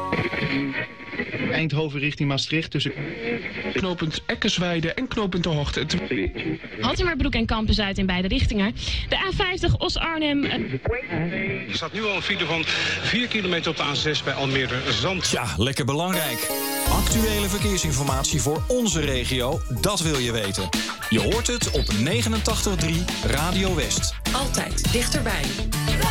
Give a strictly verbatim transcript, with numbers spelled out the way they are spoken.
Eindhoven richting Maastricht tussen knooppunt Eckersweide en knooppunt De Hoogte. Hattemerbroek en Kampen Zuid in beide richtingen. De A vijftig Os-Arnhem. Er staat nu al een file van vier kilometer op de A zes bij Almere Zand. Ja, lekker belangrijk. Actuele verkeersinformatie voor onze regio, dat wil je weten. Je hoort het op negenentachtig komma drie Radio West. Altijd dichterbij.